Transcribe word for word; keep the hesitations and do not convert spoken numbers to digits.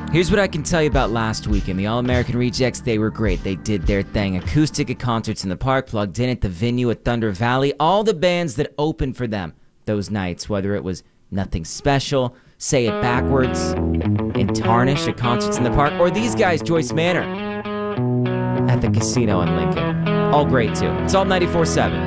Here's what I can tell you about last weekend. The All-American Rejects, they were great. They did their thing. Acoustic at concerts in the park, plugged in at the venue at Thunder Valley. All the bands that opened for them those nights, whether it was Nothing Special, Say It Backwards, and Tarnish at concerts in the park, or these guys, Joyce Manor, at the casino in Lincoln. All great, too. It's all ninety-four seven.